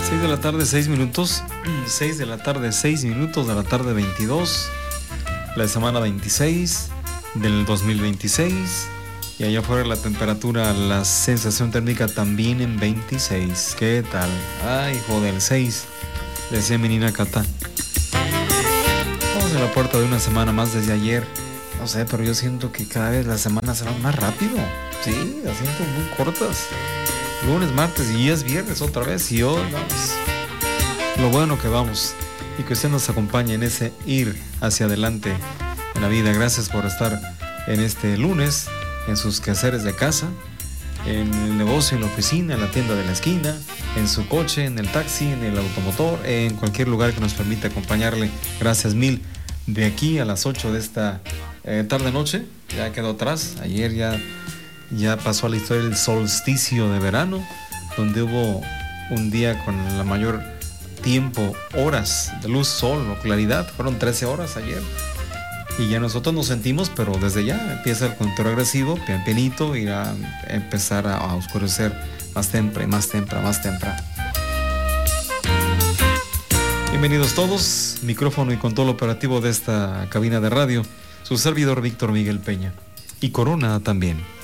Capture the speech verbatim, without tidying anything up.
seis de la tarde, seis minutos. seis de la tarde, seis minutos de la tarde veintidós. La semana veintiséis del dos mil veintiséis. Y allá afuera la temperatura, la sensación térmica también en veintiséis. ¿Qué tal? Ay, joder, seis. Decía mi nina Cata. Estamos en la puerta de una semana más desde ayer. No sé, pero yo siento que cada vez las semanas se van más rápido. Sí, las siento muy cortas. Lunes, martes y ya es viernes otra vez. Y hoy vamos. Lo bueno que vamos. Y que usted nos acompañe en ese ir hacia adelante en la vida. Gracias por estar en este lunes, en sus quehaceres de casa, en el negocio, en la oficina, en la tienda de la esquina, en su coche, en el taxi, en el automotor, en cualquier lugar que nos permita acompañarle. Gracias mil. De aquí a las ocho de esta eh, tarde-noche, ya quedó atrás. Ayer ya, ya pasó a la historia el solsticio de verano, donde hubo un día con la mayor tiempo, horas de luz, sol o claridad. Fueron trece horas ayer. Y ya nosotros nos sentimos, pero desde ya empieza el conteo regresivo, pian pianito, irá a empezar a, a oscurecer más temprano, más temprano, más temprano. Bienvenidos todos, micrófono y control operativo de esta cabina de radio, su servidor Víctor Miguel Peña. Y Corona también.